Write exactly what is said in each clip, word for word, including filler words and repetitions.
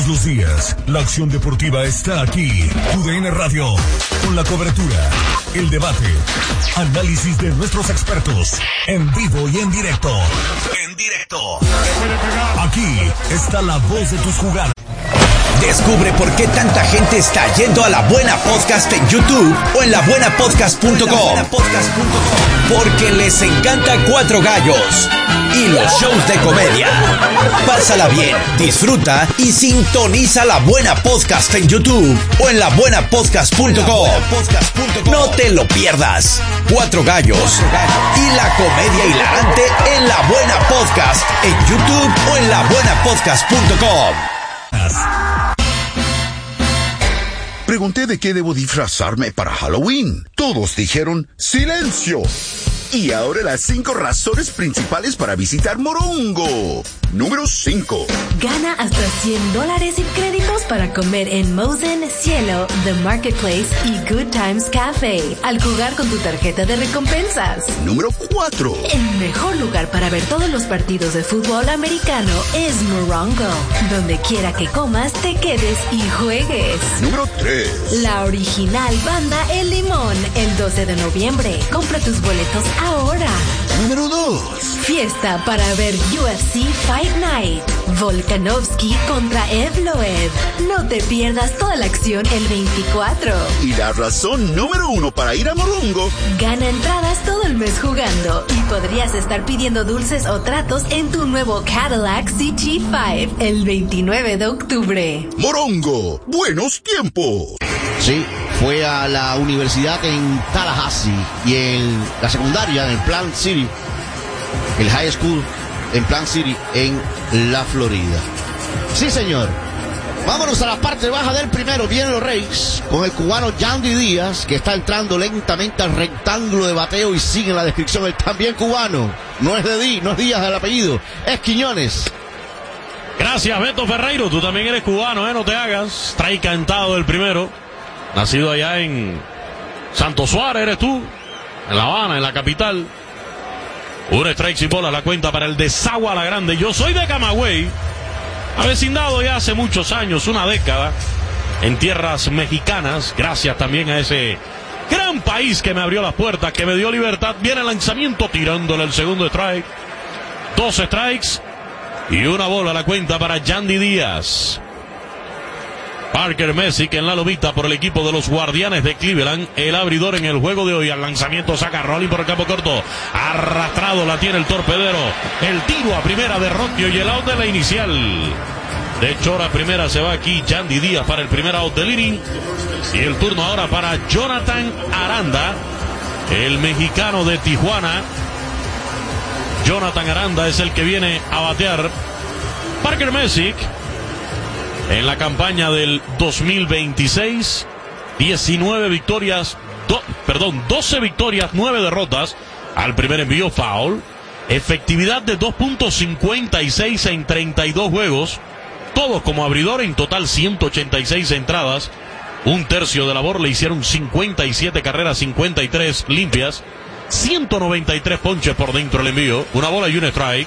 Todos los días, la acción deportiva está aquí. Tu D N Radio, con la cobertura, el debate, análisis de nuestros expertos, en vivo y en directo. En directo. Aquí está la voz de tus jugadas. Descubre por qué tanta gente está yendo a La Buena Podcast en YouTube o en la buena podcast punto com. Porque les encanta Cuatro Gallos y los shows de comedia. Pásala bien, disfruta y sintoniza La Buena Podcast en YouTube o en la buena podcast punto com. No te lo pierdas. Cuatro Gallos y la comedia hilarante en La Buena Podcast en YouTube o en la buena podcast punto com. Pregunté de qué debo disfrazarme para Halloween. Todos dijeron ¡silencio! Y ahora las cinco razones principales para visitar Morongo. Número cinco. Gana hasta cien dólares en créditos para comer en Mosen, Cielo, The Marketplace y Good Times Cafe al jugar con tu tarjeta de recompensas. Número cuatro. El mejor lugar para ver todos los partidos de fútbol americano es Morongo. Donde quiera que comas, te quedes y juegues. Número tres. La original banda El Limón, el doce de noviembre. Compra tus boletos ahora. Número dos. Fiesta para ver U F C Fight Night. Volkanovski contra Evloev. No te pierdas toda la acción el veinticuatro. Y la razón número uno para ir a Morongo. Gana entradas todo el mes jugando y podrías estar pidiendo dulces o tratos en tu nuevo Cadillac C T cinco el veintinueve de octubre. Morongo, buenos tiempos. Sí, fue a la universidad en Tallahassee y en la secundaria en Plant City, el high school en Plant City en la Florida. Sí, señor. Vámonos a la parte baja del primero. Vienen los Reyes con el cubano Yandy Díaz, que está entrando lentamente al rectángulo de bateo y sigue en la descripción el también cubano. No es de Di, no es Díaz el apellido, es Quiñones. Gracias, Beto Ferreiro. Tú también eres cubano, ¿eh? No te hagas. Trae cantado el primero. Nacido allá en Santo Suárez, eres tú. En La Habana, en la capital. Un strike y bola la cuenta para el Desagua La Grande. Yo soy de Camagüey. Avecindado ya hace muchos años, una década. En tierras mexicanas. Gracias también a ese gran país que me abrió las puertas, que me dio libertad. Viene el lanzamiento tirándole el segundo strike. Dos strikes. Y una bola a la cuenta para Yandy Díaz. Parker Messick en la lomita por el equipo de los Guardianes de Cleveland. El abridor en el juego de hoy. Al lanzamiento saca Rolling por el campo corto. Arrastrado la tiene el torpedero. El tiro a primera de Rocchio y el out de la inicial. De Chora primera se va aquí Yandy Díaz para el primer out del inning. Y el turno ahora para Jonathan Aranda, el mexicano de Tijuana. Jonathan Aranda es el que viene a batear. Parker Messick en la campaña del dos mil veintiséis, diecinueve victorias, do, perdón, doce victorias, nueve derrotas. Al primer envío, foul. Efectividad de dos punto cincuenta y seis en treinta y dos juegos. Todos como abridor, en total ciento ochenta y seis entradas. Un tercio de labor, le hicieron cincuenta y siete carreras, cincuenta y tres limpias. ciento noventa y tres ponches por dentro el envío. Una bola y un strike.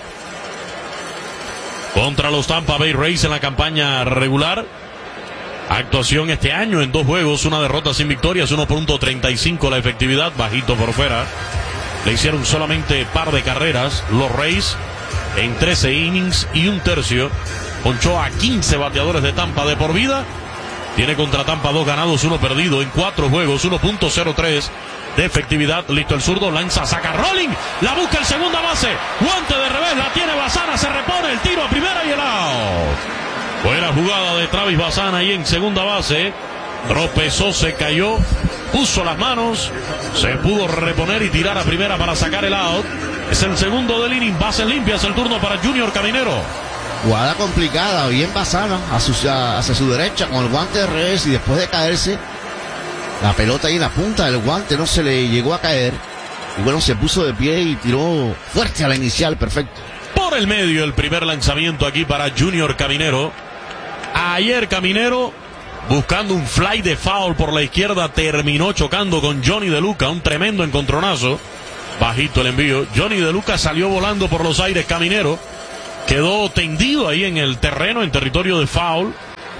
Contra los Tampa Bay Rays en la campaña regular. Actuación este año en dos juegos, una derrota sin victorias, uno punto treinta y cinco la efectividad, bajito por fuera. Le hicieron solamente par de carreras los Rays en trece innings y un tercio. Ponchó a quince bateadores de Tampa de por vida. Tiene contra Tampa dos ganados, uno perdido en cuatro juegos, uno punto cero tres de efectividad. Listo el zurdo, lanza, saca Rolling, la busca el segunda base, guante de revés, la tiene Bazana, se repone el tiro a primera y el out. Buena jugada de Travis Bazana ahí en segunda base. Tropezó, se cayó, puso las manos, se pudo reponer y tirar a primera para sacar el out. Es el segundo del inning, bases limpias, el turno para Junior Caminero. Jugada complicada, bien Bazana hacia su derecha con el guante de revés y después de caerse, la pelota ahí en la punta del guante no se le llegó a caer. Y bueno, se puso de pie y tiró fuerte a la inicial, perfecto. Por el medio el primer lanzamiento aquí para Junior Caminero. Ayer Caminero, buscando un fly de foul por la izquierda, terminó chocando con Johnny De Luca, un tremendo encontronazo. Bajito el envío. Johnny De Luca salió volando por los aires Caminero. Quedó tendido ahí en el terreno, en territorio de foul.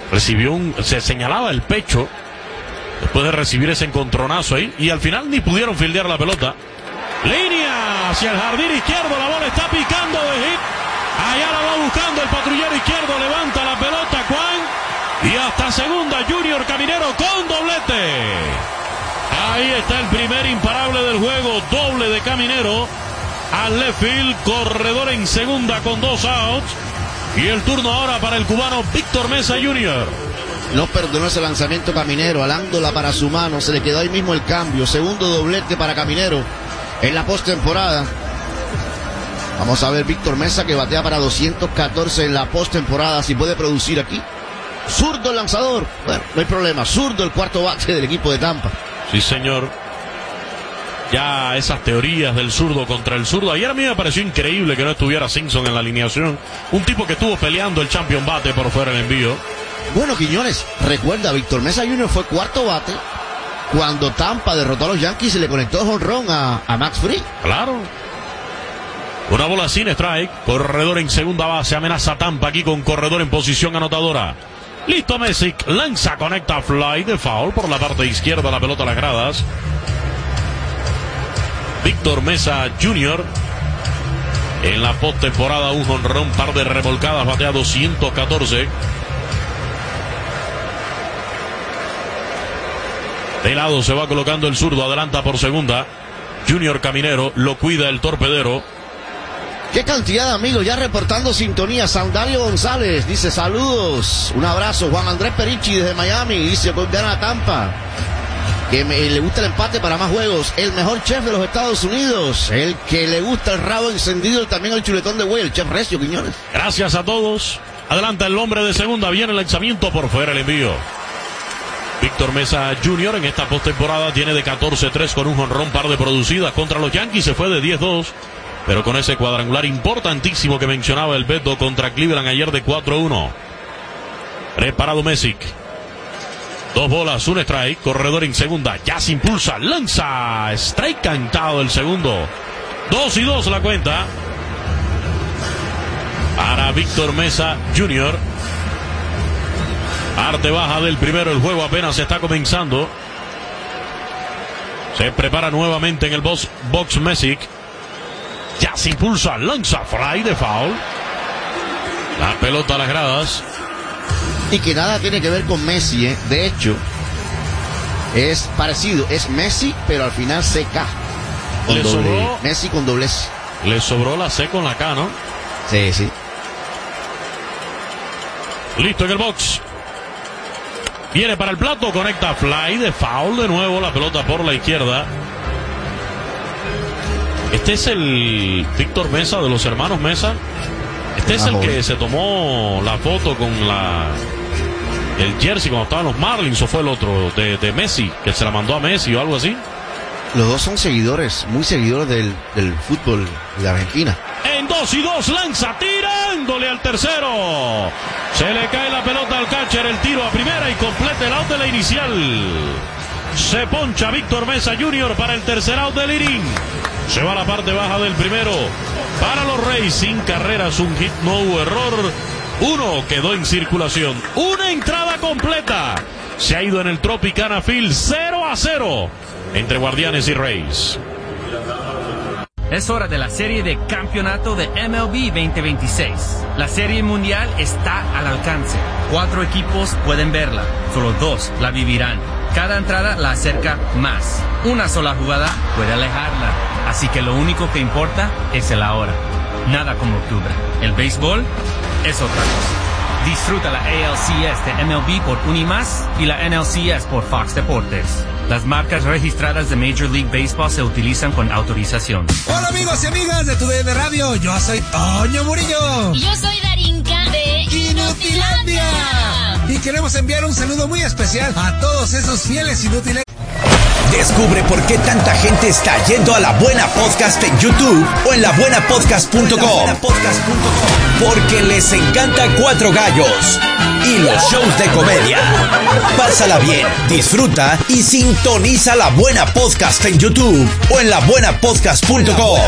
recibió un, se señalaba el pecho después de recibir ese encontronazo ahí, y al final ni pudieron fildear la pelota. Línea hacia el jardín izquierdo, la bola está picando de hit. Allá la va buscando el patrullero izquierdo, levanta la pelota Juan, y hasta segunda Junior Caminero con doblete. Ahí está el primer imparable del juego, doble de Caminero al left field, corredor en segunda con dos outs, y el turno ahora para el cubano Víctor Mesa junior No perdonó ese lanzamiento Caminero, alándola para su mano, se le quedó ahí mismo el cambio, segundo doblete para Caminero en la postemporada. Vamos a ver Víctor Mesa, que batea para doscientos catorce en la postemporada, si puede producir aquí. Zurdo el lanzador, bueno, no hay problema, zurdo el cuarto bate del equipo de Tampa. Sí, señor. Ya esas teorías del zurdo contra el zurdo. Ayer a mí me pareció increíble que no estuviera Simpson en la alineación. Un tipo que estuvo peleando el champion bate por fuera del envío. Bueno, Quiñones, recuerda, Víctor Mesa junior fue cuarto bate cuando Tampa derrotó a los Yankees y le conectó jonrón a, a Max Fried. Claro. Una bola sin strike. Corredor en segunda base. Amenaza Tampa aquí con corredor en posición anotadora. Listo Messick. Lanza, conecta, fly de foul por la parte izquierda. La pelota a las gradas. Víctor Mesa junior en la postemporada, un jonrón, par de revolcadas, batea doscientos catorce. De lado se va colocando el zurdo, adelanta por segunda. Junior Caminero, lo cuida el torpedero. Qué cantidad de amigos ya reportando sintonía. Sandalio González dice saludos, un abrazo. Juan Andrés Perichi desde Miami dice con gana Tampa, que me, le gusta el empate para más juegos. El mejor chef de los Estados Unidos, el que le gusta el rabo encendido y también el chuletón de güey, el chef Recio Quiñones. Gracias a todos. Adelanta el hombre de segunda, viene el lanzamiento por fuera, el envío. Víctor Mesa junior en esta postemporada tiene de catorce tres con un jonrón, par de producidas contra los Yankees, se fue de diez dos, pero con ese cuadrangular importantísimo que mencionaba el Beto contra Cleveland ayer de cuatro uno. Preparado Messick. Dos bolas, un strike, corredor en segunda, ya se impulsa, lanza, strike cantado el segundo. Dos y dos la cuenta para Víctor Mesa junior Arte baja del primero, el juego apenas está comenzando. Se prepara nuevamente en el box, box Messick. Ya se impulsa, lanza, fly de foul. La pelota a las gradas. Y que nada tiene que ver con Messi, ¿eh? De hecho, es parecido, es Messi, pero al final C K. Le sobró, Messi con doblez. Le sobró la C con la K, ¿no? Sí, sí. Listo en el box. Viene para el plato, conecta, fly de foul de nuevo, la pelota por la izquierda. Este es el Víctor Mesa de los hermanos Mesa. Este es el que se tomó la foto con la el jersey cuando estaban los Marlins, o fue el otro de, de Messi, que se la mandó a Messi o algo así. Los dos son seguidores, muy seguidores del, del fútbol de Argentina. En dos y dos lanza, tirándole al tercero. Se le cae la pelota al catcher, el tiro a primera y completa el out de la inicial. Se poncha Víctor Mesa junior para el tercer out del inning. Se va a la parte baja del primero. Para los Rays, sin carreras, un hit, no hubo error. Uno quedó en circulación. Una entrada completa. Se ha ido en el Tropicana Field cero a cero entre Guardianes y Rays. Es hora de la serie de campeonato de M L B veinte veintiséis. La serie mundial está al alcance. Cuatro equipos pueden verla, solo dos la vivirán. Cada entrada la acerca más. Una sola jugada puede alejarla. Así que lo único que importa es el ahora. Nada como octubre. El béisbol es otra cosa. Disfruta la A L C S de M L B por Unimas y la N L C S por Fox Deportes. Las marcas registradas de Major League Baseball se utilizan con autorización. Hola amigos y amigas de Tu D N Radio, yo soy Toño Murillo. Y yo soy Darinka de Inutilandia. Y queremos enviar un saludo muy especial a todos esos fieles inútiles. Descubre por qué tanta gente está yendo a La Buena Podcast en YouTube o en la buena podcast punto com. Porque les encanta Cuatro Gallos y los shows de comedia. Pásala bien, disfruta y sintoniza La Buena Podcast en YouTube o en la buena podcast punto com.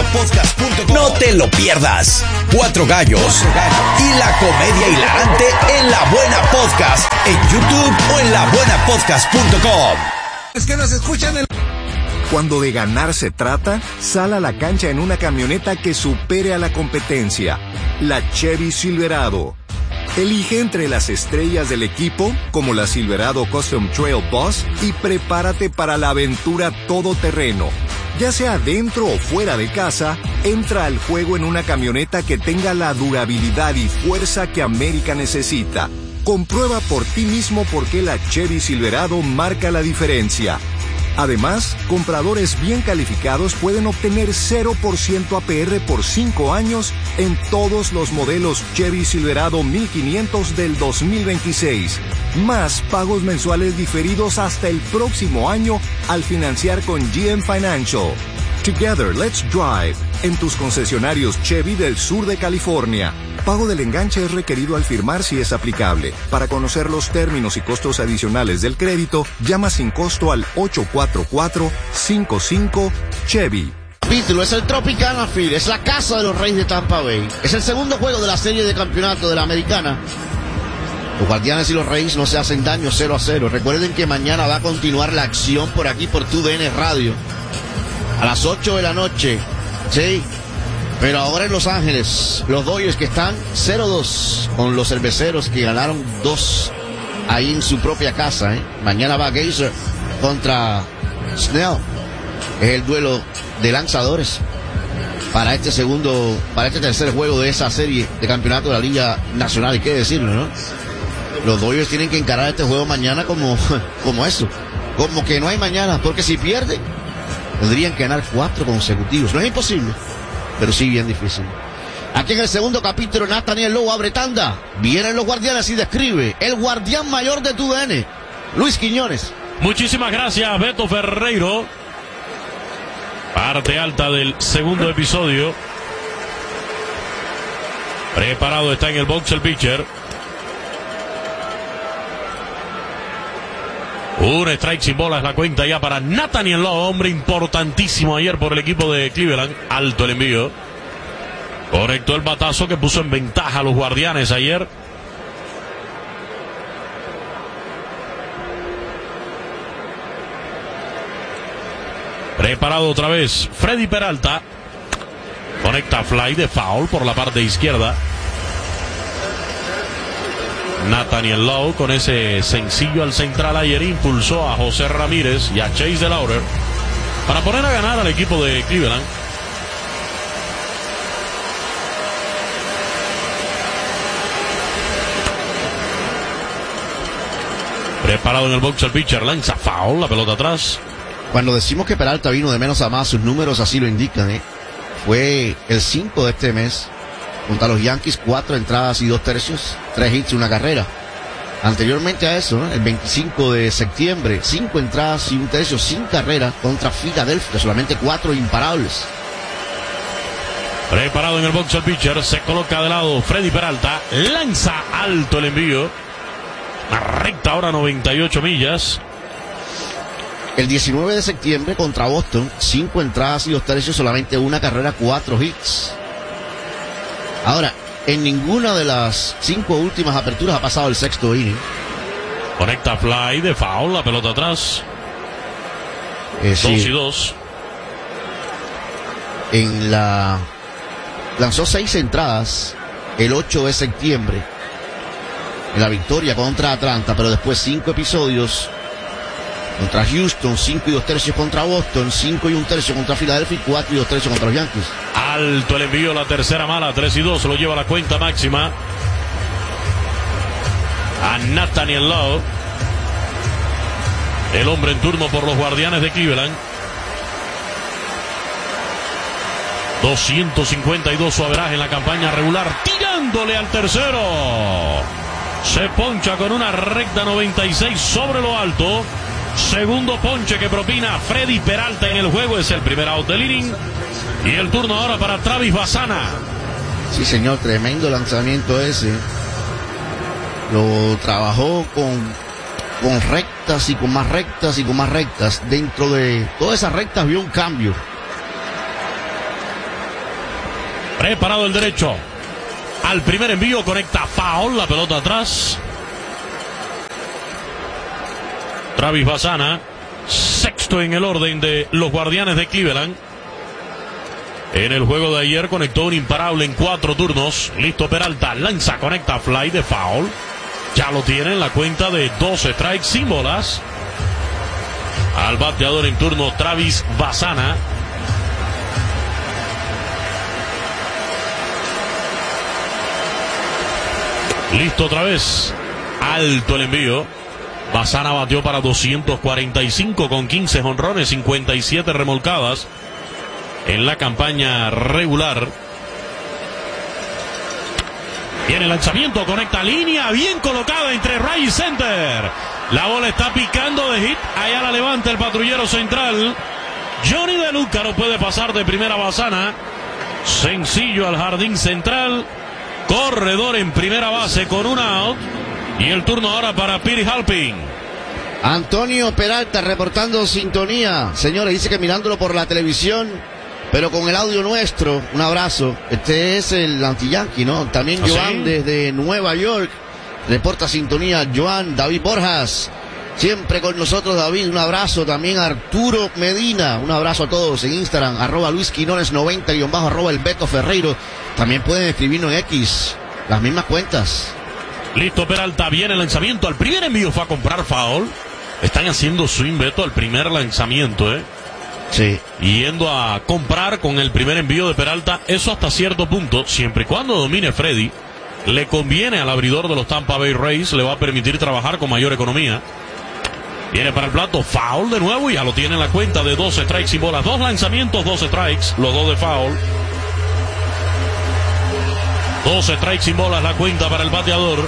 No te lo pierdas. Cuatro Gallos y la comedia hilarante en La Buena Podcast en YouTube o en la buena podcast punto com. Es que nos escuchan el... Cuando de ganar se trata, sal a la cancha en una camioneta que supere a la competencia. La Chevy Silverado. Elige entre las estrellas del equipo, como la Silverado Custom Trail Boss, y prepárate para la aventura todoterreno. Ya sea dentro o fuera de casa, entra al juego en una camioneta que tenga la durabilidad y fuerza que América necesita. Comprueba por ti mismo por qué la Chevy Silverado marca la diferencia. Además, compradores bien calificados pueden obtener cero por ciento A P R por cinco años en todos los modelos Chevy Silverado mil quinientos del dos mil veintiséis. Más pagos mensuales diferidos hasta el próximo año al financiar con G M Financial. Together, let's drive en tus concesionarios Chevy del sur de California. Pago del enganche es requerido al firmar si es aplicable. Para conocer los términos y costos adicionales del crédito, llama sin costo al ocho cuatro cuatro, cinco cinco, Chevy. Capítulo es el Tropicana Field, es la casa de los Reyes de Tampa Bay. Es el segundo juego de la serie de campeonato de la Americana. Los Guardianes y los Reyes no se hacen daño, cero a cero. Recuerden que mañana va a continuar la acción por aquí, por tu D N Radio. A las ocho de la noche. Sí. Pero ahora en Los Ángeles, los Dodgers que están cero dos con los cerveceros que ganaron dos ahí en su propia casa. ¿eh? Mañana va Geyser contra Snell. Es el duelo de lanzadores para este segundo, para este tercer juego de esa serie de campeonato de la Liga Nacional. Hay que decirlo, ¿no? Los Dodgers tienen que encarar este juego mañana como, como eso. Como que no hay mañana, porque si pierden, tendrían que ganar cuatro consecutivos. No es imposible, pero sí bien difícil. Aquí en el segundo capítulo, Nathaniel Lowe abre tanda. Vienen los Guardianes y describe el guardián mayor de tu D N, Luis Quiñones. Muchísimas gracias, Beto Ferreiro. Parte alta del segundo episodio. Preparado está en el box el pitcher. Un strike sin bola es la cuenta ya para Nathaniel Lowe, hombre importantísimo ayer por el equipo de Cleveland. Alto el envío. Correcto el batazo que puso en ventaja a los Guardianes ayer. Preparado otra vez Freddy Peralta. Conecta fly de foul por la parte izquierda. Nathaniel Lowe con ese sencillo al central ayer impulsó a José Ramírez y a Chase DeLauter para poner a ganar al equipo de Cleveland. Preparado en el box el pitcher, lanza foul, la pelota atrás. Cuando decimos que Peralta vino de menos a más, sus números así lo indican, ¿eh? Fue el cinco de este mes. Contra los Yankees, cuatro entradas y dos tercios, tres hits y una carrera. Anteriormente a eso, ¿no? El veinticinco de septiembre, cinco entradas y un tercio sin carrera contra Filadelfia, solamente cuatro imparables. Preparado en el box el pitcher, se coloca de lado Freddy Peralta, lanza alto el envío. Una recta ahora noventa y ocho millas. El diecinueve de septiembre contra Boston, cinco entradas y dos tercios, solamente una carrera, cuatro hits. Ahora, en ninguna de las cinco últimas aperturas ha pasado el sexto inning. Conecta fly de foul, la pelota atrás. Eh, dos sí. y dos. En la... Lanzó seis entradas el ocho de septiembre. En la victoria contra Atlanta, pero después cinco episodios contra Houston, cinco y dos tercios contra Boston, cinco y un tercio contra Filadelfia y cuatro y dos tercios contra los Yankees. Alto el envío, la tercera mala, tres y dos, se lo lleva a la cuenta máxima a Nathaniel Lowe, el hombre en turno por los Guardianes de Cleveland. doscientos cincuenta y dos su averaje en la campaña regular, tirándole al tercero. Se poncha con una recta noventa y seis sobre lo alto. Segundo ponche que propina Freddy Peralta en el juego. Es el primer out del inning. Y el turno ahora para Travis Bassana. Sí, señor, tremendo lanzamiento ese. Lo trabajó con, con rectas y con más rectas y con más rectas. Dentro de todas esas rectas vio un cambio. Preparado el derecho. Al primer envío conecta foul, la pelota atrás. Travis Bassana, sexto en el orden de los Guardianes de Cleveland. En el juego de ayer conectó un imparable en cuatro turnos. Listo Peralta, lanza, conecta fly de foul. Ya lo tiene en la cuenta de doce strikes sin bolas. Al bateador en turno Travis Bassana. Listo otra vez. Alto el envío. Bassana batió para doscientos cuarenta y cinco con quince jonrones, cincuenta y siete remolcadas en la campaña regular. Viene el lanzamiento, conecta línea, bien colocada entre right y center. La bola está picando de hit. Allá la levanta el patrullero central. Johnny De Luca no puede pasar de primera. Bassana. Sencillo al jardín central. Corredor en primera base con un out. Y el turno ahora para Piri Halpin. Antonio Peralta reportando sintonía. Señores, dice que mirándolo por la televisión, pero con el audio nuestro. Un abrazo. Este es el anti-yankee, ¿no? También ¿Ah, Joan sí? desde Nueva York. Reporta sintonía. Joan, David Borjas. Siempre con nosotros, David. Un abrazo también a Arturo Medina. Un abrazo a todos en Instagram. Arroba Luis Quinones noventa guión bajo arroba el Beto Ferreiro. También pueden escribirnos en X. Las mismas cuentas. Listo Peralta, viene el lanzamiento. Al primer envío fue a comprar foul. Están haciendo swing, Beto, al primer lanzamiento, ¿eh? Sí. Yendo a comprar con el primer envío de Peralta. Eso hasta cierto punto, siempre y cuando domine Freddy, le conviene al abridor de los Tampa Bay Rays. Le va a permitir trabajar con mayor economía. Viene para el plato, foul de nuevo. Y ya lo tiene en la cuenta de doce strikes y bolas. Dos lanzamientos, doce strikes, los dos de foul. doce strikes sin bolas la cuenta para el bateador.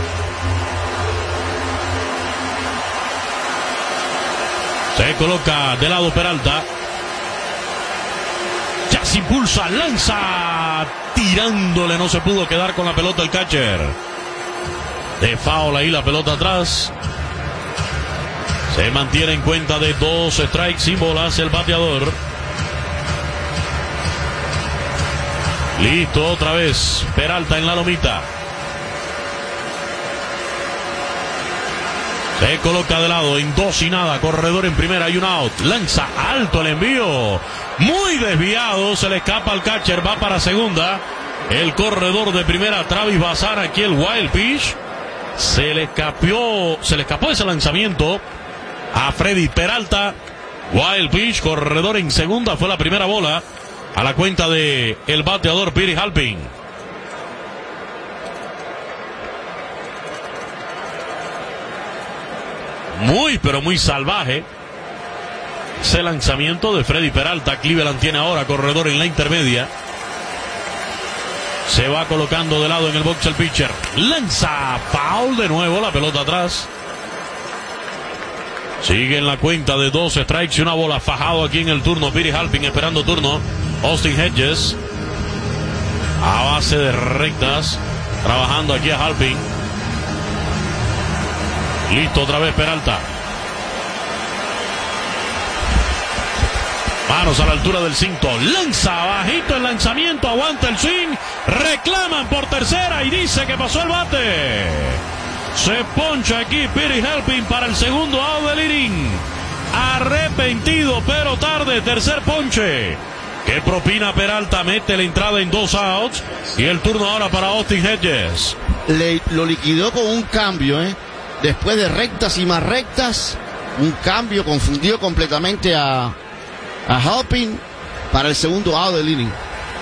Se coloca de lado Peralta. Ya se impulsa, lanza. Tirándole, no se pudo quedar con la pelota el catcher. De foul ahí la pelota atrás. Se mantiene en cuenta de dos strikes sin bolas el bateador. Listo otra vez Peralta en la lomita. Se coloca de lado en dos y nada. Corredor en primera y un out. Lanza alto el envío. Muy desviado. Se le escapa al catcher. Va para segunda. El corredor de primera, Travis Bassana. Aquí el wild pitch. Se le escapó. Se le escapó ese lanzamiento a Freddy Peralta. Wild pitch. Corredor en segunda. Fue la primera bola. A la cuenta de el bateador Piri Halpin. Muy, pero muy salvaje ese lanzamiento de Freddy Peralta. Cleveland tiene ahora corredor en la intermedia. Se va colocando de lado en el box el pitcher. Lanza, foul de nuevo, la pelota atrás. Sigue en la cuenta de dos strikes y una bola. Fajado aquí en el turno Piri Halpin, esperando turno Austin Hedges. A base de rectas, trabajando aquí a Halpin. Listo otra vez Peralta. Manos a la altura del cinto. Lanza bajito el lanzamiento. Aguanta el swing. Reclaman por tercera y dice que pasó el bate. Se poncha aquí Piri Halpin para el segundo out del inning. Arrepentido pero tarde. Tercer ponche que propina Peralta. Mete la entrada en dos outs. Y el turno ahora para Austin Hedges. Le, lo liquidó con un cambio, ¿eh? Después de rectas y más rectas, un cambio, confundió completamente a, a Halpin para el segundo out del inning.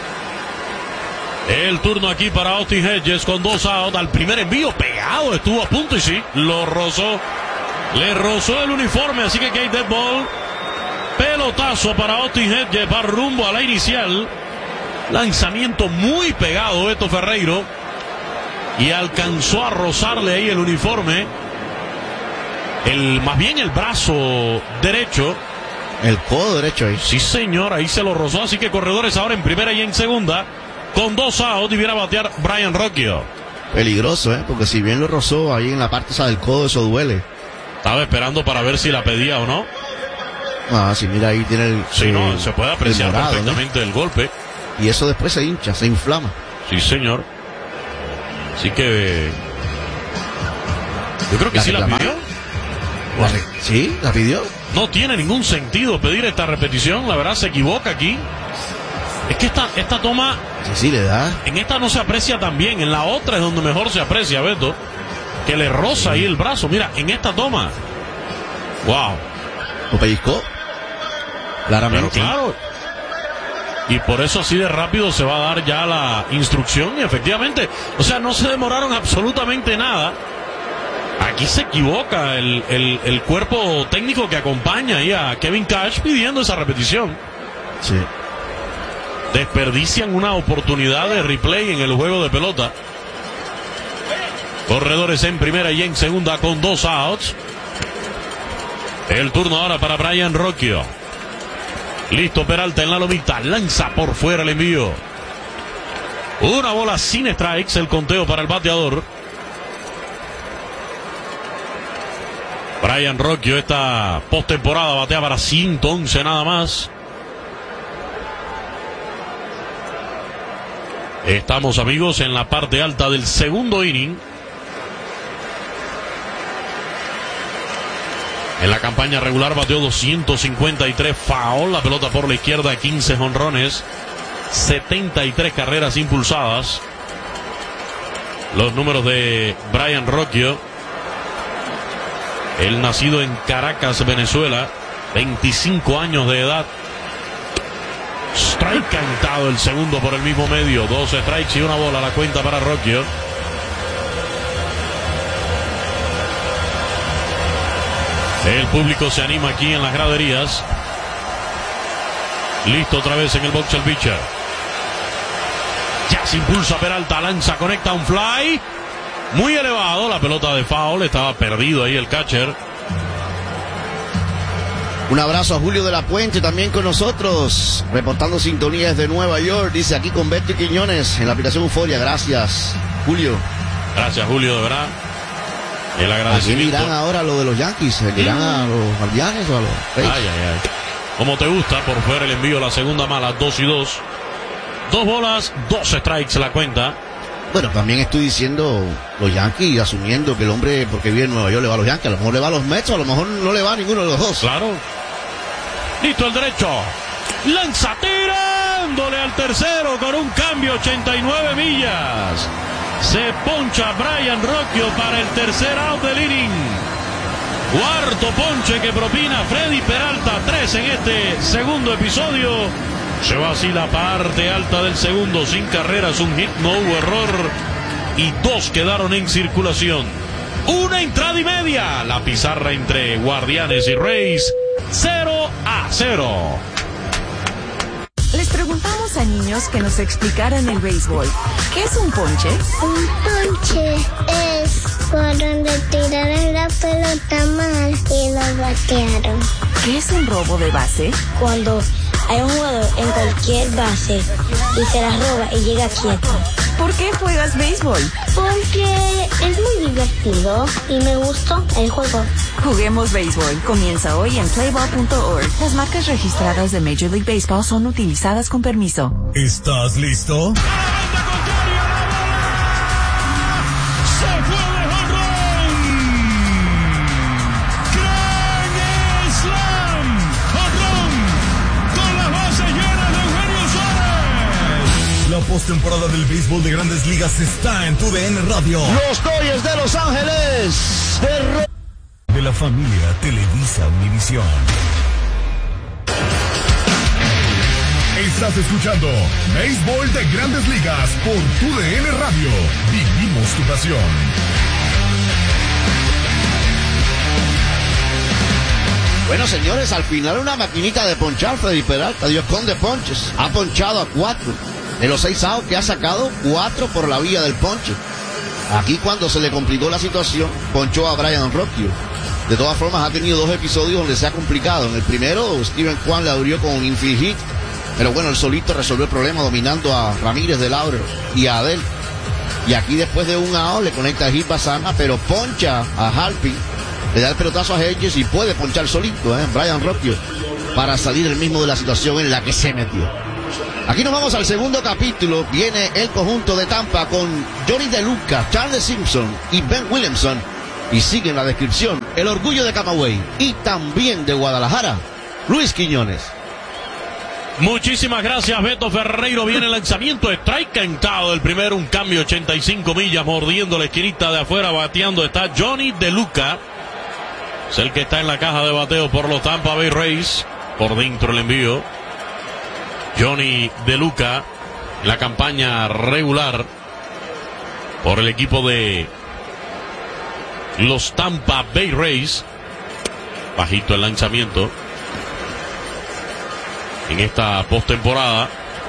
El turno aquí para Austin Hedges con dos outs. Al primer envío pegado, estuvo a punto y sí, lo rozó. Le rozó el uniforme, así que hay dead ball. Pelotazo para Austin Hedges, va rumbo a la inicial. Lanzamiento muy pegado, Beto Ferreiro. Y alcanzó a rozarle ahí el uniforme. el, más bien el brazo derecho. El codo derecho ahí. Sí, señor, ahí se lo rozó. Así que corredores ahora en primera y en segunda. Con dos outs, y viene a batear Brian Rocchio. Peligroso, ¿eh? Porque si bien lo rozó ahí en la parte esa del codo, eso duele. Estaba esperando para ver si la pedía o no. Ah, sí, mira, ahí tiene el... Sí, el, no, se puede apreciar morado, perfectamente, ¿no?, el golpe. Y eso después se hincha, se inflama. Sí, señor. Así que... yo creo que ¿La sí la pidió. ¿La re... ¿Sí? ¿La pidió? No tiene ningún sentido pedir esta repetición. La verdad, se equivoca aquí. Es que esta, esta toma... Sí, sí, le da. En esta no se aprecia tan bien. En la otra es donde mejor se aprecia, Beto. Que le roza ahí el brazo. Mira, en esta toma. Wow. ¿Lo pellizcó? Claramente. Pero claro. Y por eso así de rápido se va a dar ya la instrucción. Y efectivamente, o sea, no se demoraron absolutamente nada. Aquí se equivoca el, el, el cuerpo técnico que acompaña ahí a Kevin Cash pidiendo esa repetición. Sí. Desperdician una oportunidad de replay en el juego de pelota. Corredores en primera y en segunda con dos outs. El turno ahora para Brian Rocchio. Listo Peralta en la lomita. Lanza por fuera el envío. Una bola sin strikes. El conteo para el bateador. Brian Rocchio esta postemporada batea para ciento once nada más. Estamos, amigos, en la parte alta del segundo inning. En la campaña regular bateó doscientos cincuenta y tres, foul, la pelota por la izquierda, quince jonrones, setenta y tres carreras impulsadas. Los números de Brian Rocchio. Él nacido en Caracas, Venezuela, veinticinco años de edad. Strike cantado el segundo por el mismo medio. Dos strikes y una bola la cuenta para Rocchio. El público se anima aquí en las graderías. Listo otra vez en el box el pitcher. Ya se impulsa Peralta, lanza, conecta un fly. Muy elevado, la pelota de foul. Estaba perdido ahí el catcher. Un abrazo a Julio de la Puente también con nosotros, reportando sintonías de Nueva York. Dice aquí con Betty Quiñones en la aplicación Euforia. Gracias, Julio. Gracias, Julio, de verdad. El agradecimiento. ¿A quién irán ahora lo de los Yankees? ¿Irán mm. a los Guardianes o a los Reyes? Ay, ay, ay. Como te gusta, por fuera el envío, la segunda mala, dos y dos. Dos bolas, dos strikes la cuenta. Bueno, también estoy diciendo los Yankees, asumiendo que el hombre, porque vive en Nueva York, le va a los Yankees. A lo mejor le va a los Mets, o a lo mejor no le va a ninguno de los dos. Claro. Listo el derecho. Lanza tirándole al tercero con un cambio, ochenta y nueve millas. Se poncha Brian Rocchio para el tercer out del inning. Cuarto ponche que propina Freddy Peralta. Tres en este segundo episodio. Se va así la parte alta del segundo. Sin carreras, un hit, no hubo error. Y dos quedaron en circulación. Una entrada y media. La pizarra entre Guardianes y Rays. cero a cero. Les preguntamos a niños que nos explicaran el béisbol. ¿Qué es un ponche? Un ponche es cuando tiraron la pelota mal y lo batearon. ¿Qué es un robo de base? Cuando hay un jugador en cualquier base y se la roba y llega quieto. ¿Por qué juegas béisbol? Porque es muy divertido y me gustó el juego. Juguemos béisbol. Comienza hoy en playball punto org. Las marcas registradas de Major League Baseball son utilizadas con permiso. ¿Estás listo? La postemporada del béisbol de Grandes Ligas está en tu D N Radio. Los Dodgers de Los Ángeles. De, de la familia Televisa Univisión. Estás escuchando Béisbol de Grandes Ligas por tu D N Radio. Vivimos tu pasión. Bueno, señores, al final una maquinita de ponchar. Freddy Peralta dio con de ponches. Ha ponchado a cuatro. De los seis outs que ha sacado, cuatro por la vía del ponche. Aquí cuando se le complicó la situación, ponchó a Brian Rocchio. De todas formas, ha tenido dos episodios donde se ha complicado. En el primero, Steven Kwan le abrió con un infield hit, pero bueno, él solito resolvió el problema dominando a Ramírez de Lauro y a Adel. Y aquí después de un out le conecta a Hit Basana, pero poncha a Halpin, le da el pelotazo a Hedges y puede ponchar solito, ¿eh? Brian Rocchio, para salir el mismo de la situación en la que se metió. Aquí nos vamos al segundo capítulo. Viene el conjunto de Tampa con Johnny DeLuca, Charlie Simpson y Ben Williamson. Y sigue en la descripción el orgullo de Camagüey y también de Guadalajara, Luis Quiñones. Muchísimas gracias, Beto Ferreiro. Viene el lanzamiento, strike cantado del primero, un cambio ochenta y cinco millas, mordiendo la esquinita de afuera, bateando está Johnny DeLuca. Es el que está en la caja de bateo por los Tampa Bay Rays. Por dentro el envío. Johnny DeLuca, la campaña regular por el equipo de los Tampa Bay Rays. Bajito el lanzamiento en esta postemporada.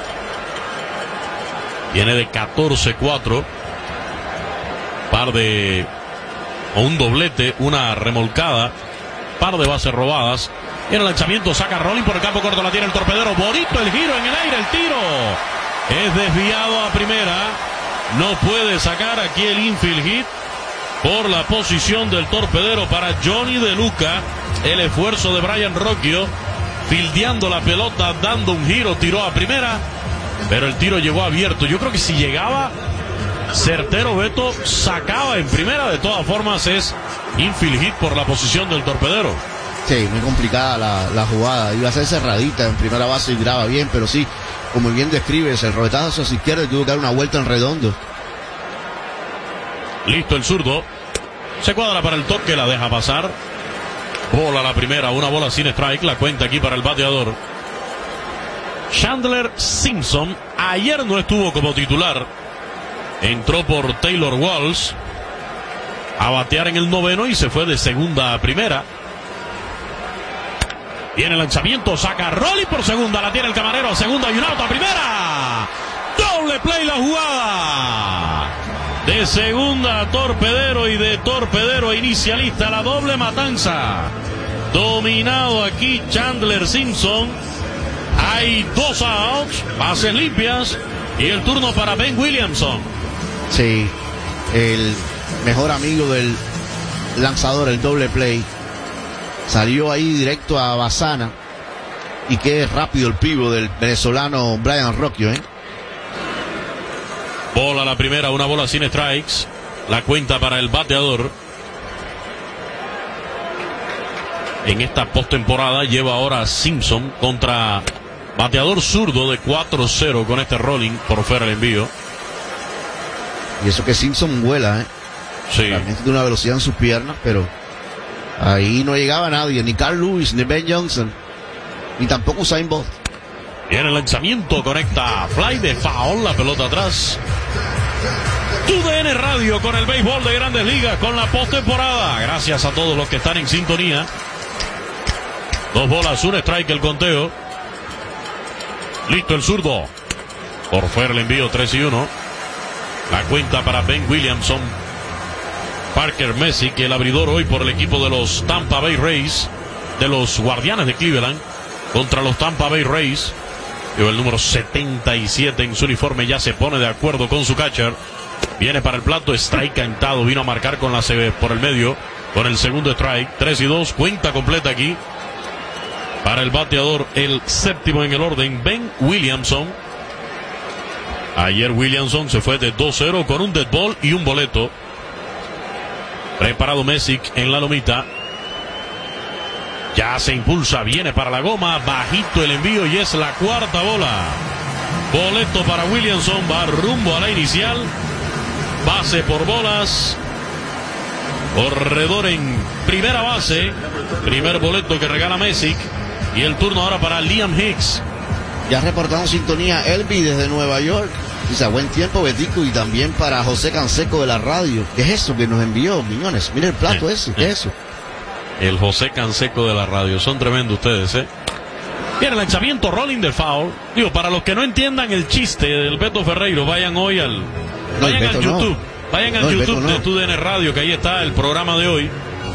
Viene de catorce cuatro. Par de... o un doblete, una remolcada, par de bases robadas. Y en el lanzamiento saca Rolling por el campo corto, la tiene el torpedero. Bonito el giro en el aire, el tiro es desviado a primera. No puede sacar aquí el infield hit por la posición del torpedero para Johnny DeLuca. El esfuerzo de Brian Rocchio, fildeando la pelota, dando un giro, tiró a primera, pero el tiro llegó abierto. Yo creo que si llegaba certero, Beto, sacaba en primera. De todas formas es infield hit por la posición del torpedero. Sí, muy complicada la, la jugada. Iba a ser cerradita en primera base y graba bien, pero sí, como bien describes, el roletazo hacia izquierda y tuvo que dar una vuelta en redondo. Listo el zurdo. Se cuadra para el toque, la deja pasar. Bola la primera, una bola sin strike. La cuenta aquí para el bateador Chandler Simpson. Ayer no estuvo como titular. Entró por Taylor Walsh a batear en el noveno y se fue de segunda a primera. Viene el lanzamiento, saca a Rolly por segunda, la tiene el camarero a segunda y un out a primera. Doble play la jugada. De segunda a torpedero y de torpedero a inicialista, la doble matanza. Dominado aquí Chandler Simpson. Hay dos outs, bases limpias y el turno para Ben Williamson. Sí, el mejor amigo del lanzador, el doble play. Salió ahí directo a Basana. Y qué rápido el pivo del venezolano Brian Rocchio, ¿eh? Bola la primera, una bola sin strikes. La cuenta para el bateador. En esta postemporada lleva ahora Simpson contra bateador zurdo de cuatro cero con este rolling por fuera el envío. Y eso que Simpson vuela, ¿eh? Sí. Realmente tiene una velocidad en sus piernas, pero ahí no llegaba nadie, ni Carl Lewis, ni Ben Johnson, ni tampoco Usain Bolt. Viene el lanzamiento, conecta fly de foul, la pelota atrás. Tu D N Radio con el béisbol de Grandes Ligas, con la postemporada. Gracias a todos los que están en sintonía. Dos bolas, un strike el conteo. Listo el zurdo. Por fuera el envío, tres y uno. La cuenta para Ben Williamson. Parker Messick, el abridor hoy por el equipo de los Tampa Bay Rays, de los Guardianes de Cleveland, contra los Tampa Bay Rays. Lleva el número setenta y siete en su uniforme, ya se pone de acuerdo con su catcher. Viene para el plato, strike cantado, vino a marcar con la C B por el medio, con el segundo strike, tres y dos, cuenta completa aquí. Para el bateador, el séptimo en el orden, Ben Williamson. Ayer Williamson se fue de dos cero con un dead ball y un boleto. Preparado Messick en la lomita. Ya se impulsa, viene para la goma, bajito el envío y es la cuarta bola. Boleto para Williamson, va rumbo a la inicial. Base por bolas. Corredor en primera base. Primer boleto que regala Messick. Y el turno ahora para Liam Hicks. Ya reportando sintonía Elvi desde Nueva York. Dice, a buen tiempo, Betico, y también para José Canseco de la radio. ¿Qué es eso que nos envió, Miñones? Mira el plato eh, ese, ¿qué eh. es eso? El José Canseco de la radio. Son tremendos ustedes, ¿eh? Bien, el lanzamiento, rolling de foul. Digo, para los que no entiendan el chiste del Beto Ferreiro, vayan hoy al... No, vayan al Beto YouTube. No. Vayan al no, YouTube no. de Tu D N Radio, que ahí está el programa de hoy.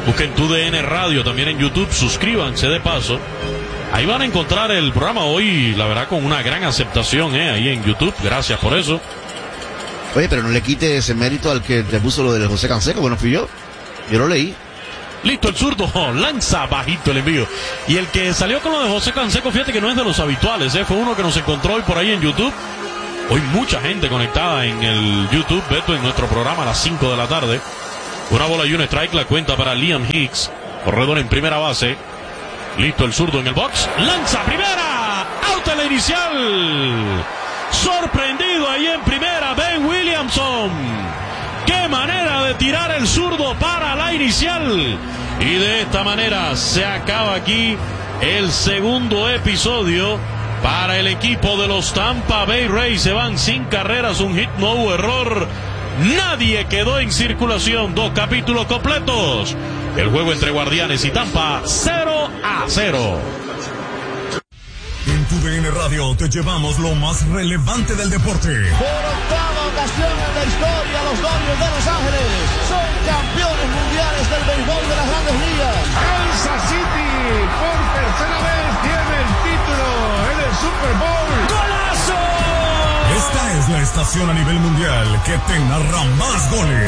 Busquen Tu D N Radio también en YouTube, suscríbanse de paso. Ahí van a encontrar el programa hoy, la verdad, con una gran aceptación, ¿eh? Ahí en YouTube, gracias por eso. Oye, pero no le quite ese mérito al que te puso lo del José Canseco, bueno, fui yo. Yo lo leí. Listo, el zurdo lanza bajito el envío. Y el que salió con lo de José Canseco, fíjate que no es de los habituales, ¿eh? Fue uno que nos encontró hoy por ahí en YouTube. Hoy mucha gente conectada en el YouTube, Beto, en nuestro programa a las cinco de la tarde. Una bola y un strike, la cuenta para Liam Hicks. Corredor en primera base. Listo el zurdo en el box. Lanza primera. Out en la inicial. Sorprendido ahí en primera Ben Williamson. Qué manera de tirar el zurdo para la inicial. Y de esta manera se acaba aquí el segundo episodio para el equipo de los Tampa Bay Rays. Se van sin carreras, un hit, no hubo error. Nadie quedó en circulación. Dos capítulos completos. El juego entre Guardianes y Tampa, cero a cero. En Tu D N Radio te llevamos lo más relevante del deporte. Por octava ocasión en la historia, los Dodgers de Los Ángeles son campeones mundiales del béisbol de las Grandes Ligas. Kansas City por tercera vez tiene el título en el Super Bowl. ¡Golazo! Esta es la estación a nivel mundial que te narra más goles.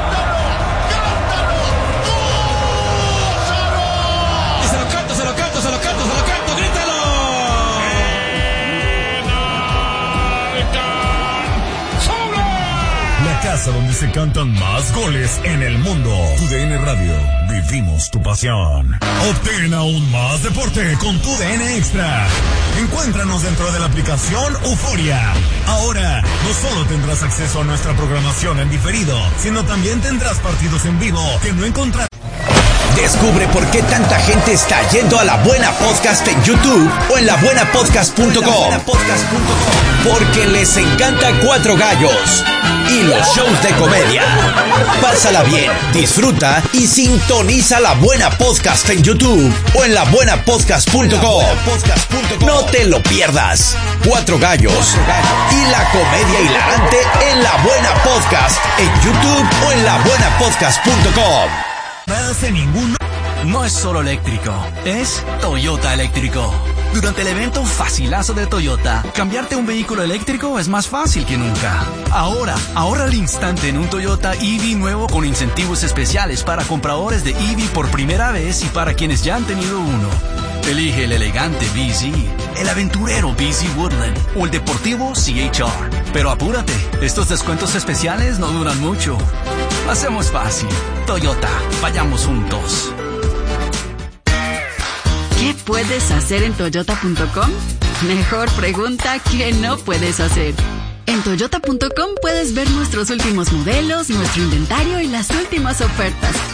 Se lo canto, se lo canto, se lo canto, se lo canto, grítalo. La casa donde se cantan más goles en el mundo. Tu D N Radio, vivimos tu pasión. Obtén aún más deporte con Tu D N Extra. Encuéntranos dentro de la aplicación Euforia. Ahora, no solo tendrás acceso a nuestra programación en diferido, sino también tendrás partidos en vivo que no encontrarás. Descubre por qué tanta gente está yendo a La Buena Podcast en YouTube o en la buena podcast punto com. Porque les encanta Cuatro Gallos y los shows de comedia. Pásala bien, disfruta y sintoniza La Buena Podcast en YouTube o en la buena podcast punto com. No te lo pierdas. Cuatro Gallos y la comedia hilarante en La Buena Podcast en YouTube o en la buena podcast punto com. No es solo eléctrico, es Toyota eléctrico. Durante el evento Facilazo de Toyota, cambiarte un vehículo eléctrico es más fácil que nunca. Ahora, ahorra al instante en un Toyota E V nuevo con incentivos especiales para compradores de E V por primera vez y para quienes ya han tenido uno. Elige el elegante B Z, el aventurero B Z Woodland o el deportivo C H R. Pero apúrate, estos descuentos especiales no duran mucho. Hacemos fácil. Toyota, vayamos juntos. ¿Qué puedes hacer en toyota punto com? Mejor pregunta que no puedes hacer. En toyota punto com puedes ver nuestros últimos modelos, nuestro inventario y las últimas ofertas.